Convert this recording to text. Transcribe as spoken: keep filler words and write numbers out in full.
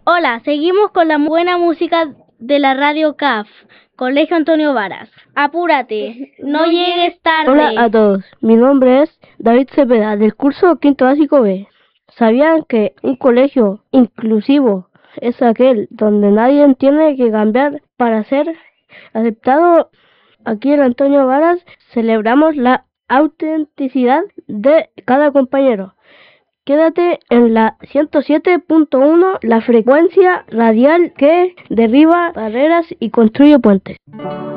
Hola, seguimos con la buena música de la radio C A F, Colegio Antonio Varas. Apúrate, no llegues tarde. Hola a todos, mi nombre es David Cepeda, del curso Quinto Básico B. ¿Sabían que un colegio inclusivo es aquel donde nadie tiene que cambiar para ser aceptado? Aquí en Antonio Varas celebramos la autenticidad de cada compañero. Quédate en la ciento siete punto uno, la frecuencia radial que derriba barreras y construye puentes.